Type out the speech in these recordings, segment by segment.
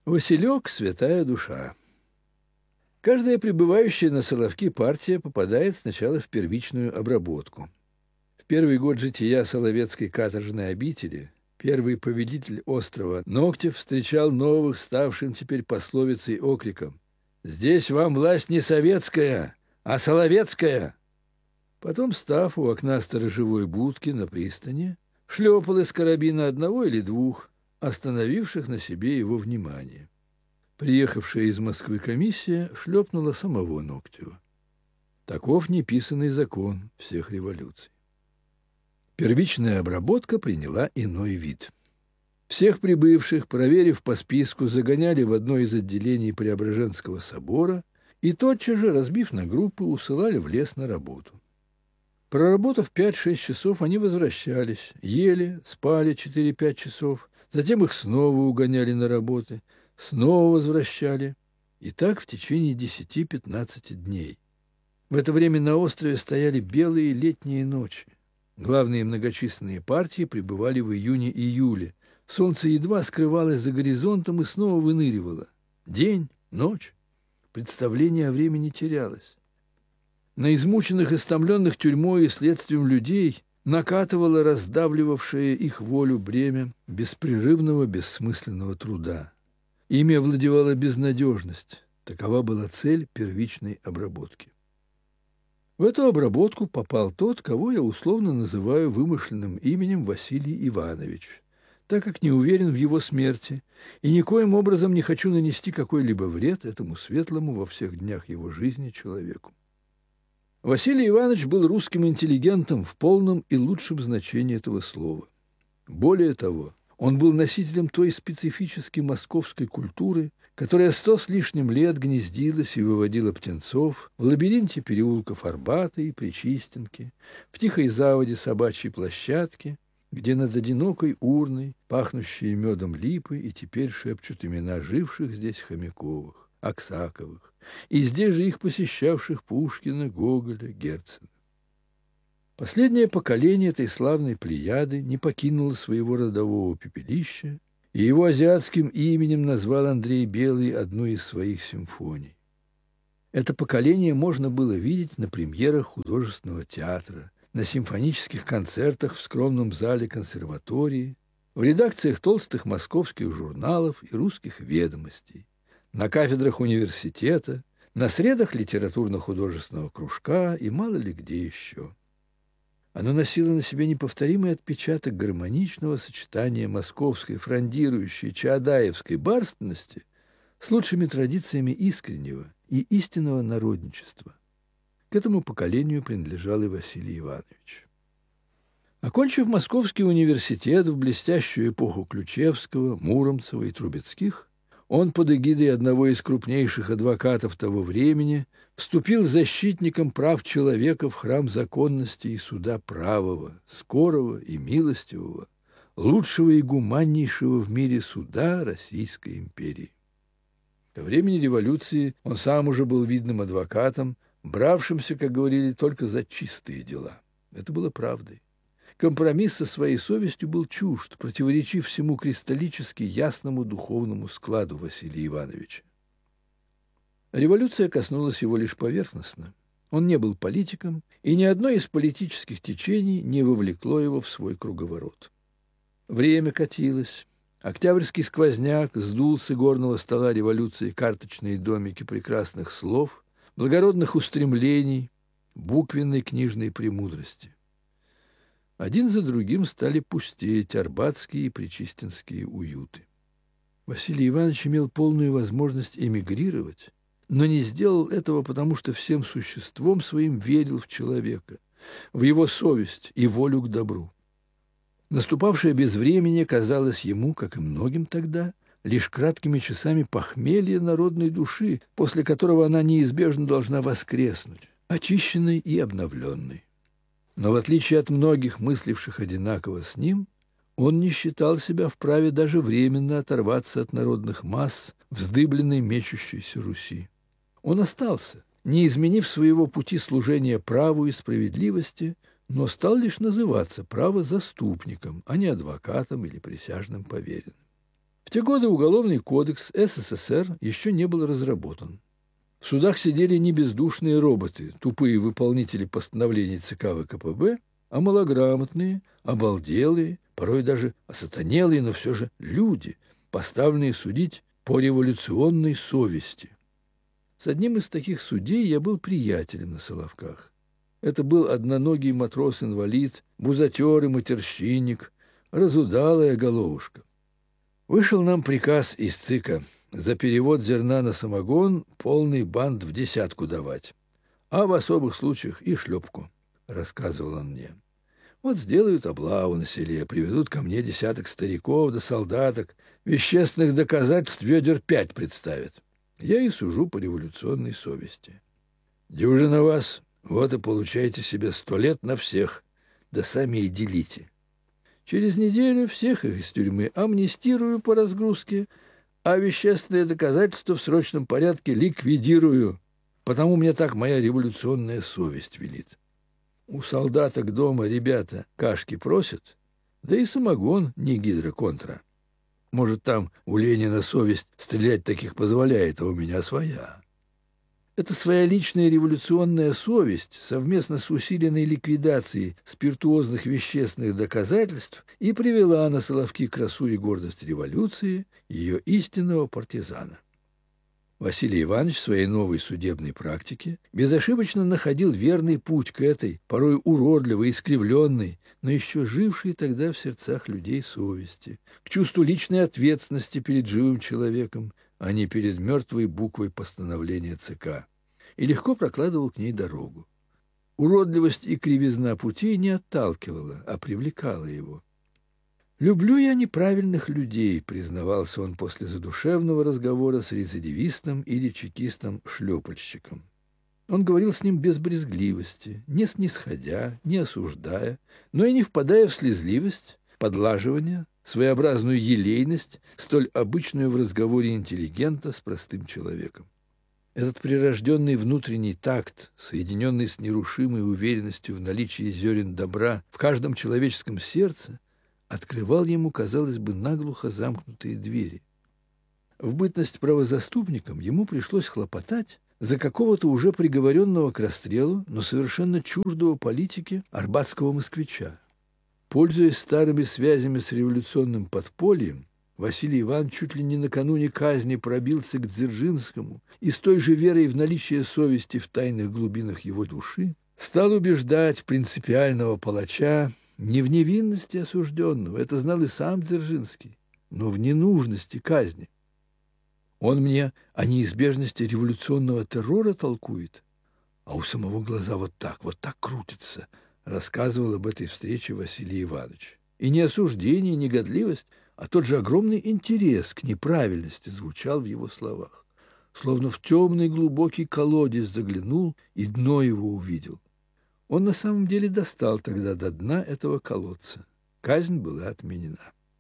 Василек – святая душа. Каждая пребывающая на Соловки партия попадает сначала в первичную обработку. В первый год жития Соловецкой каторжной обители первый повелитель острова Ногтев встречал новых, ставшим теперь пословицей окриком: «Здесь вам власть не советская, а соловецкая!» Потом, став у окна сторожевой будки на пристани, шлепал из карабина одного или двух, остановивших на себе его внимание. Приехавшая из Москвы комиссия шлепнула самого Ногтева. Таков неписанный закон всех революций. Первичная обработка приняла иной вид. Всех прибывших, проверив по списку, загоняли в одно из отделений Преображенского собора и тотчас же, разбив на группы, усылали в лес на работу. Проработав 5-6 часов, они возвращались, ели, спали 4-5 часов, затем их снова угоняли на работы, снова возвращали, и так в течение 10-15 дней. В это время на острове стояли белые летние ночи. Главные многочисленные партии прибывали в июне-июле. Солнце едва скрывалось за горизонтом и снова выныривало. День, ночь. Представление о времени терялось. На измученных, истомленных тюрьмой и следствием людей накатывало раздавливавшее их волю бремя беспрерывного, бессмысленного труда. Ими овладевала безнадежность. Такова была цель первичной обработки. В эту обработку попал тот, кого я условно называю вымышленным именем Василий Иванович, так как не уверен в его смерти и никоим образом не хочу нанести какой-либо вред этому светлому во всех днях его жизни человеку. Василий Иванович был русским интеллигентом в полном и лучшем значении этого слова. Более того, он был носителем той специфической московской культуры, которая 100 с лишним лет гнездилась и выводила птенцов в лабиринте переулков Арбата и Причистенки, в тихой заводе Собачьей площадки, где над одинокой урной, пахнущие медом липы, и теперь шепчут имена живших здесь Хомяковых, Аксаковых, и здесь же их посещавших Пушкина, Гоголя, Герцена. Последнее поколение этой славной плеяды не покинуло своего родового пепелища, и его азиатским именем назвал Андрей Белый одну из своих симфоний. Это поколение можно было видеть на премьерах художественного театра, на симфонических концертах в скромном зале консерватории, в редакциях толстых московских журналов и русских ведомостей, на кафедрах университета, на средах литературно-художественного кружка и мало ли где еще. Оно носило на себе неповторимый отпечаток гармоничного сочетания московской фрондирующей чаадаевской барственности с лучшими традициями искреннего и истинного народничества. К этому поколению принадлежал и Василий Иванович. Окончив Московский университет в блестящую эпоху Ключевского, Муромцева и Трубецких, он под эгидой одного из крупнейших адвокатов того времени вступил защитником прав человека в храм законности и суда правого, скорого и милостивого, лучшего и гуманнейшего в мире суда Российской империи. Ко времени революции он сам уже был видным адвокатом, бравшимся, как говорили, только за чистые дела. Это было правдой. Компромисс со своей совестью был чужд, противоречив всему кристаллически ясному духовному складу Василия Ивановича. Революция коснулась его лишь поверхностно. Он не был политиком, и ни одно из политических течений не вовлекло его в свой круговорот. Время катилось. Октябрьский сквозняк сдул с игорного стола революции карточные домики прекрасных слов, благородных устремлений, буквенной книжной премудрости. Один за другим стали пустеть арбатские и причистинские уюты. Василий Иванович имел полную возможность эмигрировать, но не сделал этого, потому что всем существом своим верил в человека, в его совесть и волю к добру. Наступавшее безвременье казалось ему, как и многим тогда, лишь краткими часами похмелья народной души, после которого она неизбежно должна воскреснуть, очищенной и обновленной. Но в отличие от многих, мысливших одинаково с ним, он не считал себя вправе даже временно оторваться от народных масс вздыбленной мечущейся Руси. Он остался, не изменив своего пути служения праву и справедливости, но стал лишь называться правозаступником, а не адвокатом или присяжным поверенным. В те годы Уголовный кодекс СССР еще не был разработан. В судах сидели не бездушные роботы, тупые выполнители постановлений ЦК ВКПБ, а малограмотные, обалделые, порой даже осатанелые, но все же люди, поставленные судить по революционной совести. С одним из таких судей я был приятелем на Соловках. Это был одноногий матрос-инвалид, бузатер и матерщинник, разудалая головушка. Вышел нам приказ из ЦИКа за перевод зерна на самогон полный бант в десятку давать, а в особых случаях и шлепку, рассказывал он мне. Вот сделают облаву на селе, приведут ко мне десяток стариков да солдаток, вещественных доказательств ведер 5 представят. Я и сужу по революционной совести. Дюжина вас, вот и получайте себе 100 лет на всех, да сами и делите. Через неделю всех их из тюрьмы амнистирую по разгрузке, а вещественные доказательства в срочном порядке ликвидирую, потому мне так моя революционная совесть велит. У солдаток дома ребята кашки просят, да и самогон не гидроконтра. Может, там у Ленина совесть стрелять таких позволяет, а у меня своя. Эта своя личная революционная совесть совместно с усиленной ликвидацией спиртуозных вещественных доказательств и привела на Соловки красу и гордость революции, ее истинного партизана. Василий Иванович в своей новой судебной практике безошибочно находил верный путь к этой, порой уродливой, искривленной, но еще жившей тогда в сердцах людей совести, к чувству личной ответственности перед живым человеком, а не перед мертвой буквой постановления ЦК, и легко прокладывал к ней дорогу. Уродливость и кривизна путей не отталкивала, а привлекала его. «Люблю я неправильных людей», — признавался он после задушевного разговора с рецидивистом или чекистом-шлепальщиком. Он говорил с ним без брезгливости, не снисходя, не осуждая, но и не впадая в слезливость, подлаживание, своеобразную елейность, столь обычную в разговоре интеллигента с простым человеком. Этот прирожденный внутренний такт, соединенный с нерушимой уверенностью в наличии зерен добра в каждом человеческом сердце, открывал ему, казалось бы, наглухо замкнутые двери. В бытность правозаступником ему пришлось хлопотать за какого-то уже приговоренного к расстрелу, но совершенно чуждого политике арбатского москвича. Пользуясь старыми связями с революционным подпольем, Василий Иванович чуть ли не накануне казни пробился к Дзержинскому и с той же верой в наличие совести в тайных глубинах его души стал убеждать принципиального палача не в невинности осужденного, это знал и сам Дзержинский, но в ненужности казни. Он мне о неизбежности революционного террора толкует, а у самого глаза вот так крутится, рассказывал об этой встрече Василий Иванович. И не осуждение, не годливость, а тот же огромный интерес к неправильности звучал в его словах. Словно в темный глубокий колодец заглянул и дно его увидел. Он на самом деле достал тогда до дна этого колодца. Казнь была отменена.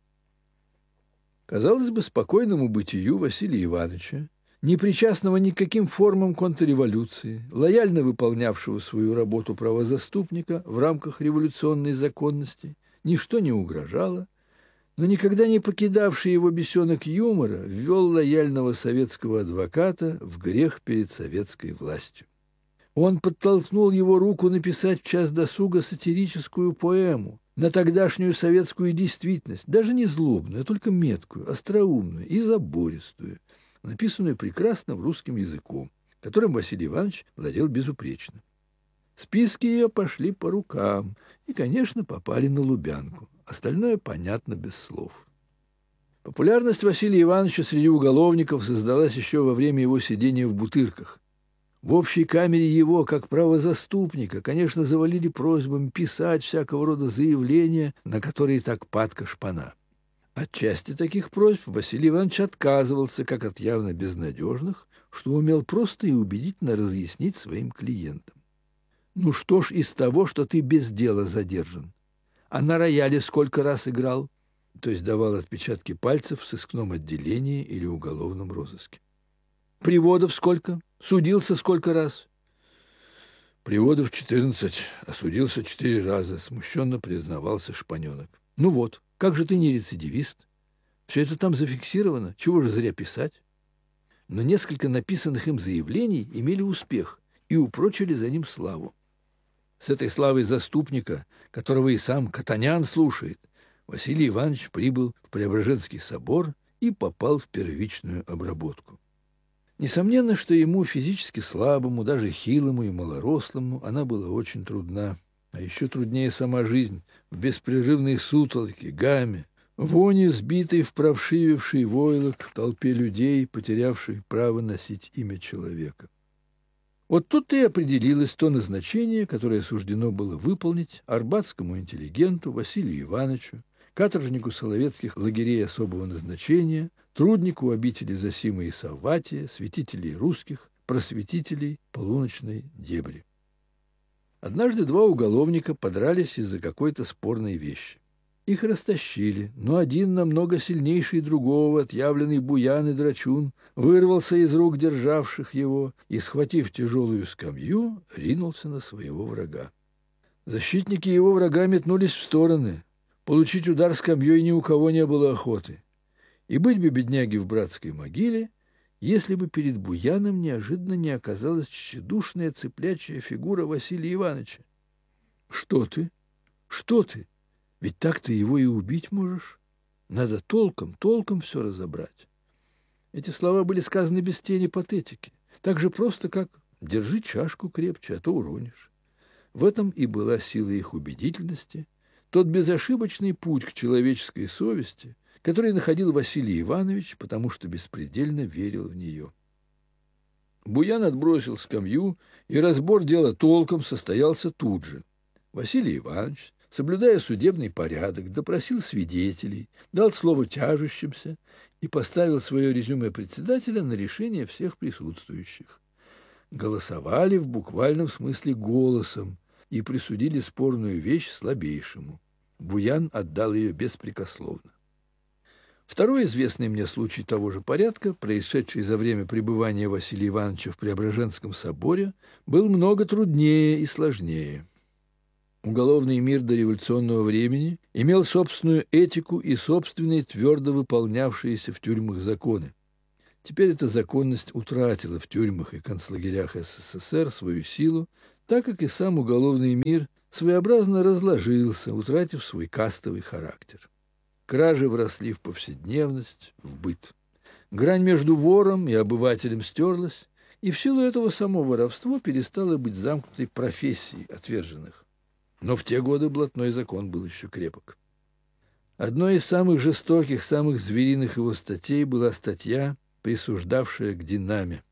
Казалось бы, спокойному бытию Василия Ивановича, не причастного никаким формам контрреволюции, лояльно выполнявшего свою работу правозаступника в рамках революционной законности, ничто не угрожало, но никогда не покидавший его бесенок юмора ввел лояльного советского адвоката в грех перед советской властью. Он подтолкнул его руку написать в час досуга сатирическую поэму на тогдашнюю советскую действительность, даже не злобную, а только меткую, остроумную и забористую, написанную прекрасно русским языком, которым Василий Иванович владел безупречно. Списки ее пошли по рукам и, конечно, попали на Лубянку. Остальное понятно без слов. Популярность Василия Ивановича среди уголовников создалась еще во время его сидения в Бутырках. В общей камере его, как правозаступника, конечно, завалили просьбами писать всякого рода заявления, на которые так падка шпана. Отчасти таких просьб Василий Иванович отказывался, как от явно безнадежных, что умел просто и убедительно разъяснить своим клиентам. «Ну что ж из того, что ты без дела задержан? А на рояле сколько раз играл?» То есть давал отпечатки пальцев в сыскном отделении или уголовном розыске. «Приводов сколько? Судился сколько раз?» «Приводов 14, а судился 4 раза», — смущенно признавался Шпаненок. «Ну вот, как же ты не рецидивист? Все это там зафиксировано, чего же зря писать? Но несколько написанных им заявлений имели успех и упрочили за ним славу. С этой славой заступника, которого и сам Катанян слушает, Василий Иванович прибыл в Преображенский собор и попал в первичную обработку. Несомненно, что ему, физически слабому, даже хилому и малорослому, она была очень трудна. А еще труднее сама жизнь в беспрерывной сутолоке, гаме, вони, сбитой в провшивевший войлок в толпе людей, потерявших право носить имя человека. Вот тут-то и определилось то назначение, которое суждено было выполнить арбатскому интеллигенту Василию Ивановичу, каторжнику соловецких лагерей особого назначения, труднику обители Зосимы и Савватия, святителей русских, просветителей полуночной дебри. Однажды два уголовника подрались из-за какой-то спорной вещи. Их растащили, но один, намного сильнейший другого, отъявленный буян и драчун, вырвался из рук державших его и, схватив тяжелую скамью, ринулся на своего врага. Защитники его врага метнулись в стороны. Получить удар скамьей ни у кого не было охоты. И быть бы бедняге в братской могиле, если бы перед буяном неожиданно не оказалась тщедушная цыплячья фигура Василия Ивановича. «Что ты? Что ты? Ведь так ты его и убить можешь. Надо толком все разобрать». Эти слова были сказаны без тени патетики, так же просто, как «держи чашку крепче, а то уронишь». В этом и была сила их убедительности, тот безошибочный путь к человеческой совести, который находил Василий Иванович, потому что беспредельно верил в нее. Буян отбросил скамью, и разбор дела толком состоялся тут же. Василий Иванович, соблюдая судебный порядок, допросил свидетелей, дал слово тяжущимся и поставил свое резюме председателя на решение всех присутствующих. Голосовали в буквальном смысле голосом и присудили спорную вещь слабейшему. Буян отдал ее беспрекословно. Второй известный мне случай того же порядка, происшедший за время пребывания Василия Ивановича в Преображенском соборе, был много труднее и сложнее. Уголовный мир дореволюционного времени имел собственную этику и собственные твердо выполнявшиеся в тюрьмах законы. Теперь эта законность утратила в тюрьмах и концлагерях СССР свою силу, так как и сам уголовный мир своеобразно разложился, утратив свой кастовый характер. Кражи вросли в повседневность, в быт. Грань между вором и обывателем стерлась, и в силу этого само воровство перестало быть замкнутой профессией отверженных. Но в те годы блатной закон был еще крепок. Одной из самых жестоких, самых звериных его статей была статья, присуждавшая к Динаме.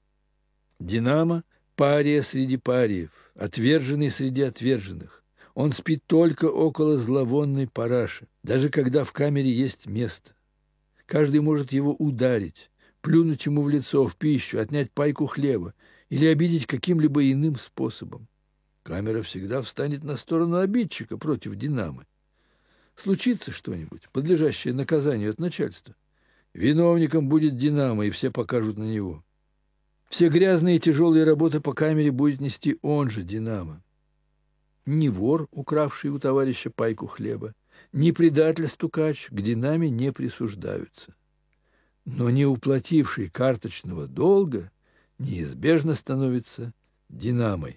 Динамо – пария среди париев, отверженный среди отверженных. Он спит только около зловонной параши, даже когда в камере есть место. Каждый может его ударить, плюнуть ему в лицо, в пищу, отнять пайку хлеба или обидеть каким-либо иным способом. Камера всегда встанет на сторону обидчика против Динамы. Случится что-нибудь, подлежащее наказанию от начальства. Виновником будет Динамо, и все покажут на него. Все грязные и тяжелые работы по камере будет нести он же, Динамо. Ни вор, укравший у товарища пайку хлеба, ни предатель-стукач к Динаме не присуждаются. Но не уплативший карточного долга неизбежно становится Динамой.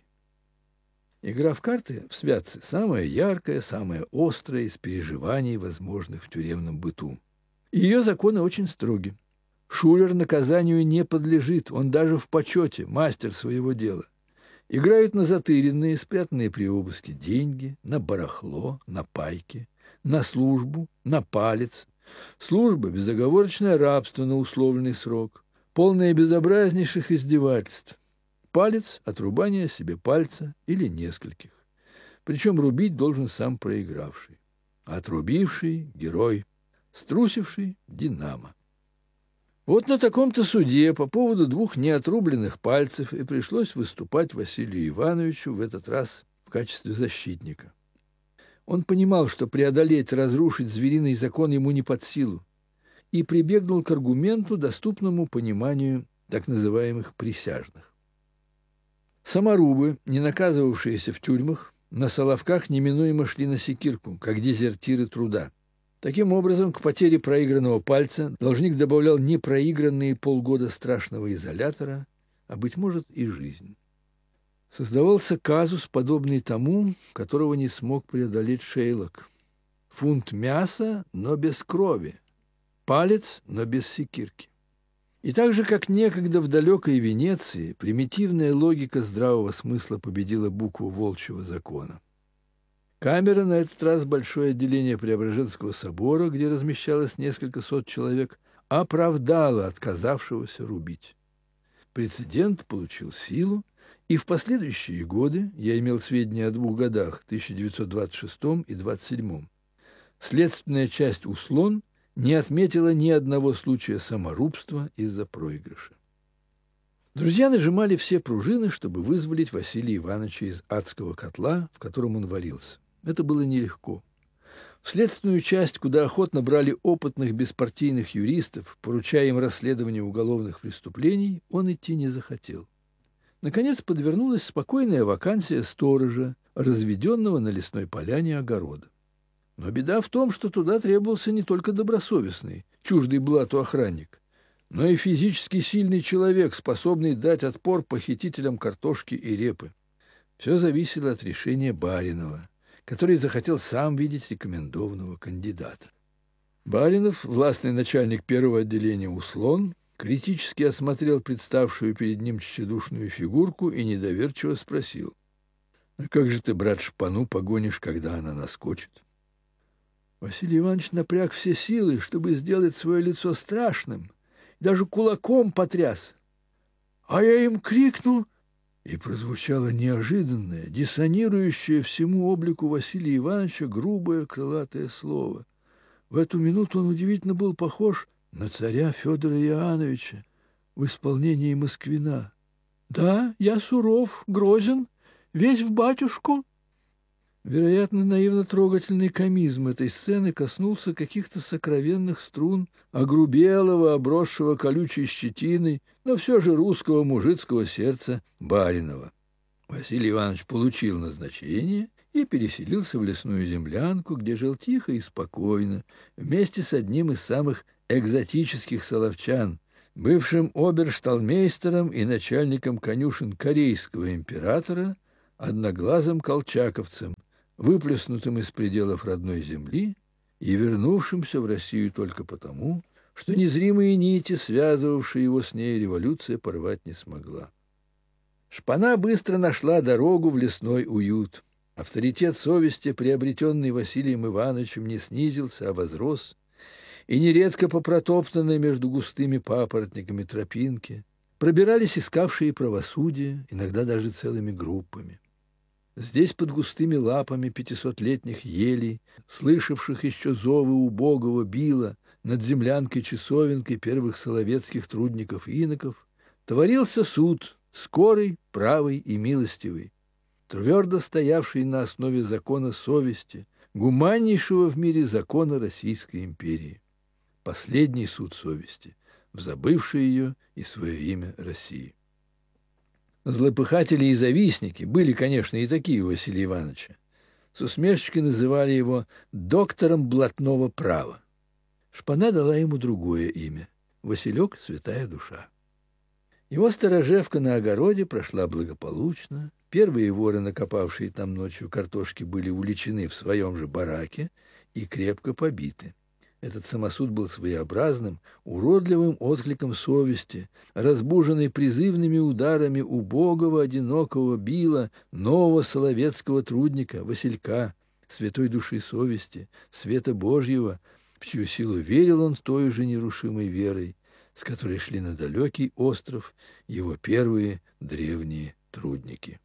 Игра в карты в Святце самая яркая, самая острая из переживаний, возможных в тюремном быту. Ее законы очень строги. Шулер наказанию не подлежит, он даже в почете, мастер своего дела. Играют на затыренные, спрятанные при обыске деньги, на барахло, на пайки, на службу, на палец. Служба – безоговорочное рабство на условленный срок, полное безобразнейших издевательств. Палец – отрубание себе пальца или нескольких. Причем рубить должен сам проигравший. Отрубивший – герой, струсивший – Динамо. Вот на таком-то суде по поводу двух неотрубленных пальцев и пришлось выступать Василию Ивановичу в этот раз в качестве защитника. Он понимал, что преодолеть, разрушить звериный закон ему не под силу, и прибегнул к аргументу, доступному пониманию так называемых присяжных. Саморубы, не наказывавшиеся в тюрьмах, на Соловках неминуемо шли на секирку, как дезертиры труда. Таким образом, к потере проигранного пальца должник добавлял не проигранные полгода страшного изолятора, а, быть может, и жизнь. Создавался казус, подобный тому, которого не смог преодолеть Шейлок. Фунт мяса, но без крови, палец, но без секирки. И так же, как некогда в далекой Венеции, примитивная логика здравого смысла победила букву волчьего закона. Камера, на этот раз большое отделение Преображенского собора, где размещалось несколько сот человек, оправдала отказавшегося рубить. Прецедент получил силу, и в последующие годы, я имел сведения о 2 годах, 1926 и 1927, следственная часть Услон не отметила ни одного случая саморубства из-за проигрыша. Друзья нажимали все пружины, чтобы вызволить Василия Ивановича из адского котла, в котором он варился. Это было нелегко. В следственную часть, куда охотно брали опытных беспартийных юристов, поручая им расследование уголовных преступлений, он идти не захотел. Наконец подвернулась спокойная вакансия сторожа, разведенного на лесной поляне огорода. Но беда в том, что туда требовался не только добросовестный, чуждый блату охранник, но и физически сильный человек, способный дать отпор похитителям картошки и репы. Все зависело от решения Баринова, который захотел сам видеть рекомендованного кандидата. Баринов, властный начальник первого отделения Услон, критически осмотрел представшую перед ним тщедушную фигурку и недоверчиво спросил: «А как же ты, брат, шпану погонишь, когда она наскочит?» Василий Иванович напряг все силы, чтобы сделать свое лицо страшным, даже кулаком потряс. А я им крикнул, и прозвучало неожиданное, диссонирующее всему облику Василия Ивановича грубое крылатое слово. В эту минуту он удивительно был похож на царя Федора Иоанновича в исполнении Москвина. «Да, я суров, грозен, весь в батюшку». Вероятно, наивно-трогательный комизм этой сцены коснулся каких-то сокровенных струн огрубелого, обросшего колючей щетиной, но все же русского мужицкого сердца Баринова. Василий Иванович получил назначение и переселился в лесную землянку, где жил тихо и спокойно, вместе с одним из самых экзотических соловчан, бывшим обершталмейстером и начальником конюшен корейского императора, одноглазым колчаковцем, выплеснутым из пределов родной земли и вернувшимся в Россию только потому, что незримые нити, связывавшие его с ней, революция порвать не смогла. Шпана быстро нашла дорогу в лесной уют. Авторитет совести, приобретенный Василием Ивановичем, не снизился, а возрос, и нередко по протоптанной между густыми папоротниками тропинке пробирались искавшие правосудие, иногда даже целыми группами. Здесь под густыми лапами 500-летних елей, слышавших еще зовы убогого била над землянкой-часовенкой первых соловецких трудников-иноков, творился суд, скорый, правый и милостивый, твердо стоявший на основе закона совести, гуманнейшего в мире закона Российской империи. Последний суд совести, взабывший ее и свое имя России. Злопыхатели и завистники были, конечно, и такие у Василия Ивановича. С усмешкой называли его доктором блатного права. Шпана дала ему другое имя – Василек Святая Душа. Его сторожевка на огороде прошла благополучно. Первые воры, накопавшие там ночью картошки, были уличены в своем же бараке и крепко побиты. Этот самосуд был своеобразным, уродливым откликом совести, разбуженной призывными ударами убогого, одинокого била, нового соловецкого трудника, Василька, святой души совести, света Божьего, в чью силу верил он с той же нерушимой верой, с которой шли на далекий остров его первые древние трудники.